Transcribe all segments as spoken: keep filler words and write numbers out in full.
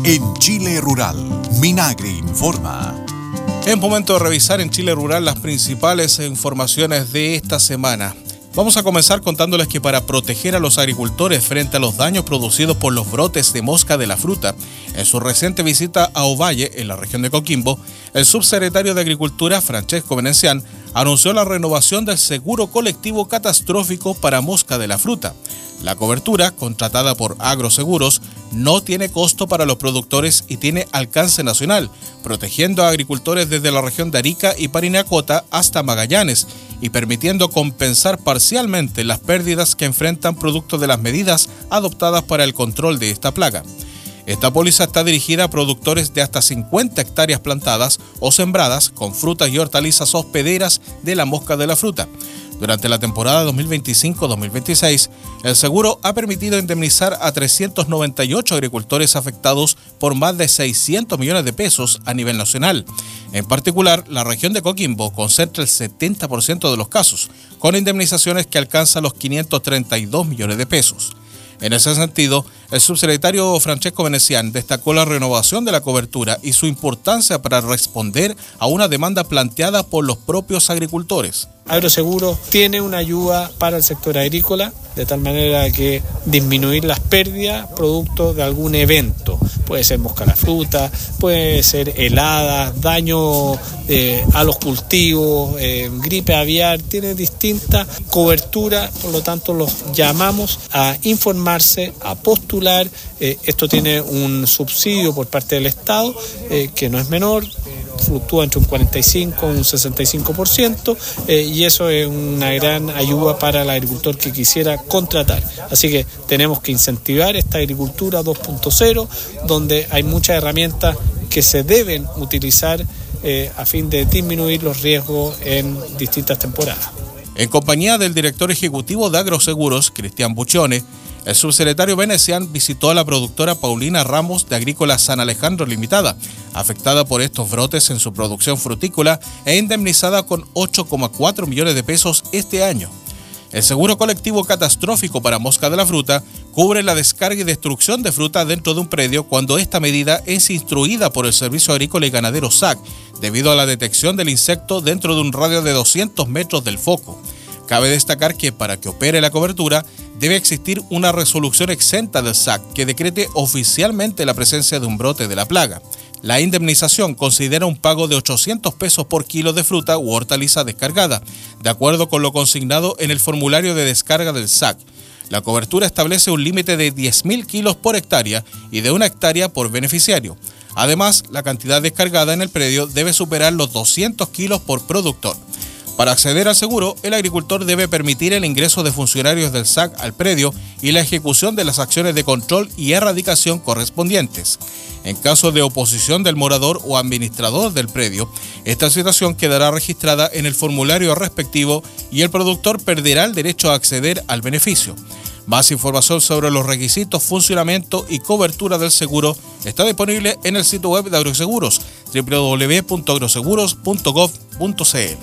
En Chile Rural, Minagri informa. Es momento de revisar en Chile Rural las principales informaciones de esta semana. Vamos a comenzar contándoles que para proteger a los agricultores frente a los daños producidos por los brotes de mosca de la fruta, en su reciente visita a Ovalle, en la región de Coquimbo, el subsecretario de Agricultura, Francesco Venecián, anunció la renovación del seguro colectivo catastrófico para mosca de la fruta. La cobertura, contratada por Agroseguros, no tiene costo para los productores y tiene alcance nacional, protegiendo a agricultores desde la región de Arica y Parinacota hasta Magallanes y permitiendo compensar parcialmente las pérdidas que enfrentan producto de las medidas adoptadas para el control de esta plaga. Esta póliza está dirigida a productores de hasta cincuenta hectáreas plantadas o sembradas con frutas y hortalizas hospederas de la mosca de la fruta. Durante la temporada dos mil veinticinco dos mil veintiséis, el seguro ha permitido indemnizar a trescientos noventa y ocho agricultores afectados por más de seiscientos millones de pesos a nivel nacional. En particular, la región de Coquimbo concentra el setenta por ciento de los casos, con indemnizaciones que alcanzan los quinientos treinta y dos millones de pesos. En ese sentido, el subsecretario Francesco Venecián destacó la renovación de la cobertura y su importancia para responder a una demanda planteada por los propios agricultores. Agroseguro tiene una ayuda para el sector agrícola, de tal manera que disminuir las pérdidas producto de algún evento. Puede ser mosca a la fruta, puede ser heladas, daño eh, a los cultivos, eh, gripe aviar, tiene distinta cobertura, por lo tanto los llamamos a informarse, a postular. Eh, esto tiene un subsidio por parte del Estado eh, que no es menor, fluctúa entre un cuarenta y cinco y un sesenta y cinco por ciento eh, y eso es una gran ayuda para el agricultor que quisiera contratar. Así que tenemos que incentivar esta agricultura dos punto cero, donde hay muchas herramientas que se deben utilizar eh, a fin de disminuir los riesgos en distintas temporadas. En compañía del director ejecutivo de Agroseguros, Cristian Buccione, el subsecretario Venecián visitó a la productora Paulina Ramos de Agrícola San Alejandro Limitada, afectada por estos brotes en su producción frutícola e indemnizada con ocho coma cuatro millones de pesos este año. El seguro colectivo catastrófico para mosca de la fruta cubre la descarga y destrucción de fruta dentro de un predio cuando esta medida es instruida por el Servicio Agrícola y Ganadero S A C, debido a la detección del insecto dentro de un radio de doscientos metros del foco. Cabe destacar que para que opere la cobertura debe existir una resolución exenta del S A C que decrete oficialmente la presencia de un brote de la plaga. La indemnización considera un pago de ochocientos pesos por kilo de fruta u hortaliza descargada, de acuerdo con lo consignado en el formulario de descarga del S A C. La cobertura establece un límite de diez mil kilos por hectárea y de una hectárea por beneficiario. Además, la cantidad descargada en el predio debe superar los doscientos kilos por productor. Para acceder al seguro, el agricultor debe permitir el ingreso de funcionarios del S A C al predio y la ejecución de las acciones de control y erradicación correspondientes. En caso de oposición del morador o administrador del predio, esta situación quedará registrada en el formulario respectivo y el productor perderá el derecho a acceder al beneficio. Más información sobre los requisitos, funcionamiento y cobertura del seguro está disponible en el sitio web de Agroseguros, doble u doble u doble u punto agroseguros punto gov punto c l.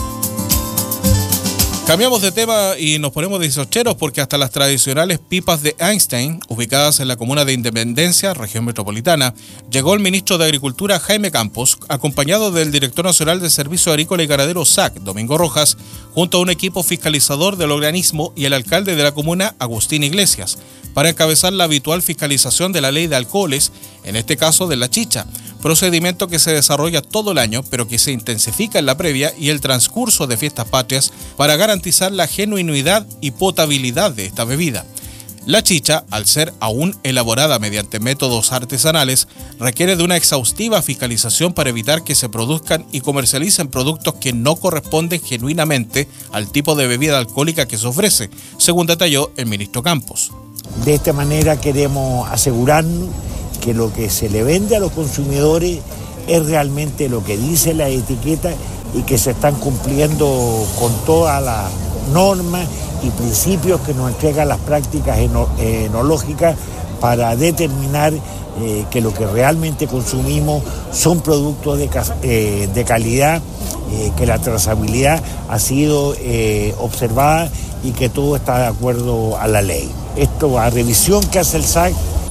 Cambiamos de tema y nos ponemos dieciocheros porque hasta las tradicionales pipas de Einstein, ubicadas en la comuna de Independencia, región metropolitana, llegó el ministro de Agricultura Jaime Campos, acompañado del director nacional de Servicio Agrícola y Ganadero S A C, Domingo Rojas, junto a un equipo fiscalizador del organismo y el alcalde de la comuna, Agustín Iglesias, para encabezar la habitual fiscalización de la ley de alcoholes, en este caso de la chicha, procedimiento que se desarrolla todo el año, pero que se intensifica en la previa y el transcurso de fiestas patrias para garantizar la genuinidad y potabilidad de esta bebida. La chicha, al ser aún elaborada mediante métodos artesanales, requiere de una exhaustiva fiscalización para evitar que se produzcan y comercialicen productos que no corresponden genuinamente al tipo de bebida alcohólica que se ofrece, según detalló el ministro Campos. De esta manera queremos asegurar que lo que se le vende a los consumidores es realmente lo que dice la etiqueta y que se están cumpliendo con todas las normas y principios que nos entregan las prácticas eno, enológicas para determinar eh, que lo que realmente consumimos son productos de, eh, de calidad, eh, que la trazabilidad ha sido eh, observada y que todo está de acuerdo a la ley. Esto, a revisión que hace el S A C,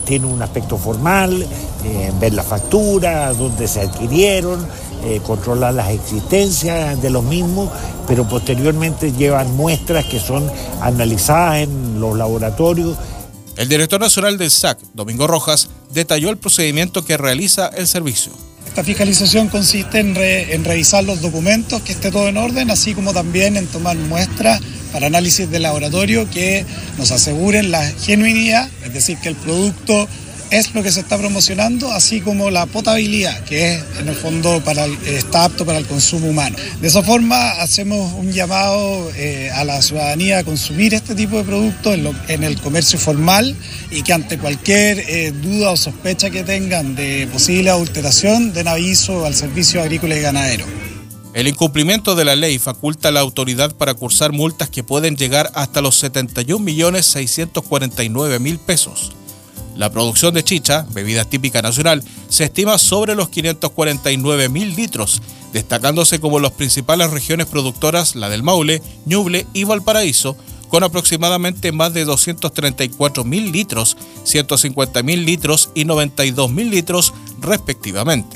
tiene un aspecto formal, eh, ver la factura, dónde se adquirieron, eh, controlar las existencias de los mismos, pero posteriormente llevan muestras que son analizadas en los laboratorios. El director nacional del S A C, Domingo Rojas, detalló el procedimiento que realiza el servicio. Esta fiscalización consiste en, re, en revisar los documentos, que esté todo en orden, así como también en tomar muestras para análisis de laboratorio que nos aseguren la genuinidad, es decir, que el producto es lo que se está promocionando, así como la potabilidad, que es en el fondo para el, está apto para el consumo humano. De esa forma hacemos un llamado eh, a la ciudadanía a consumir este tipo de productos en, lo, en el comercio formal y que ante cualquier eh, duda o sospecha que tengan de posible adulteración den aviso al Servicio Agrícola y Ganadero. El incumplimiento de la ley faculta a la autoridad para cursar multas que pueden llegar hasta los setenta y un millones seiscientos cuarenta y nueve mil pesos. La producción de chicha, bebida típica nacional, se estima sobre los quinientos cuarenta y nueve mil litros, destacándose como las principales regiones productoras la del Maule, Ñuble y Valparaíso, con aproximadamente más de doscientos treinta y cuatro mil litros, ciento cincuenta mil litros y noventa y dos mil litros respectivamente.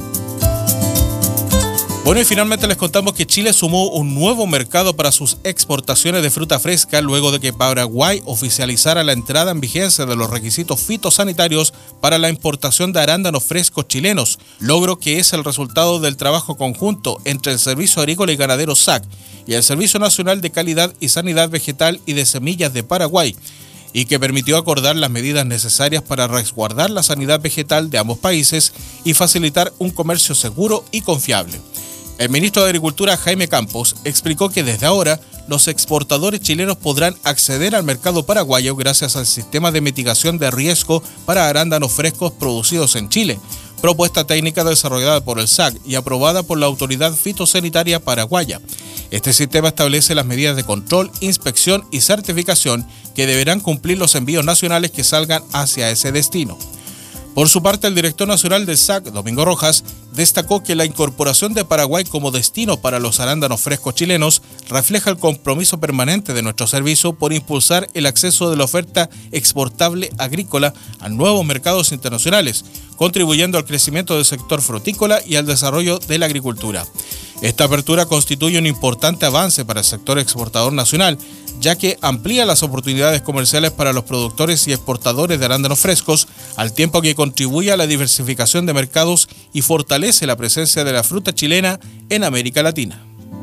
Bueno, y finalmente les contamos que Chile sumó un nuevo mercado para sus exportaciones de fruta fresca luego de que Paraguay oficializara la entrada en vigencia de los requisitos fitosanitarios para la importación de arándanos frescos chilenos, logro que es el resultado del trabajo conjunto entre el Servicio Agrícola y Ganadero S A C y el Servicio Nacional de Calidad y Sanidad Vegetal y de Semillas de Paraguay, y que permitió acordar las medidas necesarias para resguardar la sanidad vegetal de ambos países y facilitar un comercio seguro y confiable. El ministro de Agricultura, Jaime Campos, explicó que desde ahora los exportadores chilenos podrán acceder al mercado paraguayo gracias al sistema de mitigación de riesgo para arándanos frescos producidos en Chile, propuesta técnica desarrollada por el S A C y aprobada por la Autoridad Fitosanitaria Paraguaya. Este sistema establece las medidas de control, inspección y certificación que deberán cumplir los envíos nacionales que salgan hacia ese destino. Por su parte, el director nacional del S A C, Domingo Rojas, destacó que la incorporación de Paraguay como destino para los arándanos frescos chilenos refleja el compromiso permanente de nuestro servicio por impulsar el acceso de la oferta exportable agrícola a nuevos mercados internacionales, contribuyendo al crecimiento del sector frutícola y al desarrollo de la agricultura. Esta apertura constituye un importante avance para el sector exportador nacional, ya que amplía las oportunidades comerciales para los productores y exportadores de arándanos frescos, al tiempo que contribuye a la diversificación de mercados y fortalece la presencia de la fruta chilena en América Latina.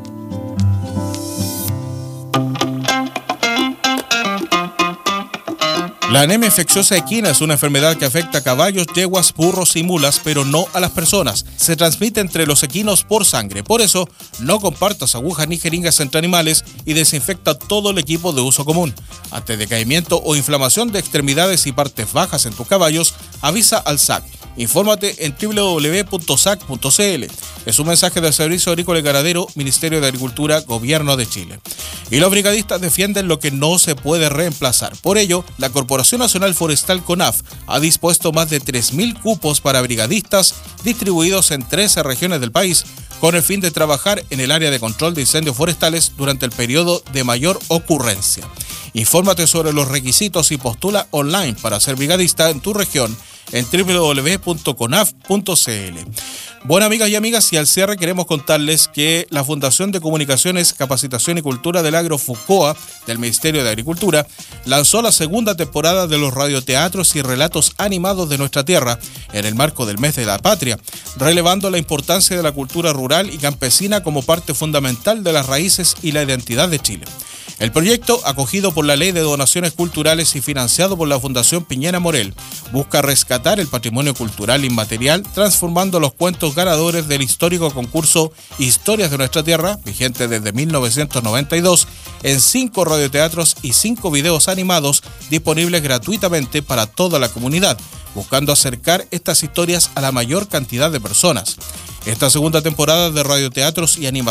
La anemia infecciosa equina es una enfermedad que afecta a caballos, yeguas, burros y mulas, pero no a las personas. Se transmite entre los equinos por sangre. Por eso, no compartas agujas ni jeringas entre animales y desinfecta todo el equipo de uso común. Ante decaimiento o inflamación de extremidades y partes bajas en tus caballos, avisa al S A C. Infórmate en doble u doble u doble u punto s a c punto c l. Es un mensaje del Servicio Agrícola y Ganadero, Ministerio de Agricultura, Gobierno de Chile. Y los brigadistas defienden lo que no se puede reemplazar. Por ello, la Corporación Nacional Forestal CONAF ha dispuesto más de tres mil cupos para brigadistas distribuidos en trece regiones del país, con el fin de trabajar en el área de control de incendios forestales durante el periodo de mayor ocurrencia. Infórmate sobre los requisitos y postula online para ser brigadista en tu región en doble u doble u doble u punto conaf punto c l. Bueno, amigas y amigas, y al cierre queremos contarles que la Fundación de Comunicaciones, Capacitación y Cultura del Agro FUCOA del Ministerio de Agricultura lanzó la segunda temporada de los radioteatros y relatos animados de nuestra tierra en el marco del Mes de la Patria, relevando la importancia de la cultura rural y campesina como parte fundamental de las raíces y la identidad de Chile. El proyecto, acogido por la Ley de Donaciones Culturales y financiado por la Fundación Piñera Morel, busca rescatar el patrimonio cultural inmaterial, transformando los cuentos ganadores del histórico concurso Historias de Nuestra Tierra, vigente desde mil novecientos noventa y dos, en cinco radioteatros y cinco videos animados disponibles gratuitamente para toda la comunidad, buscando acercar estas historias a la mayor cantidad de personas. Esta segunda temporada de radioteatros y animaciones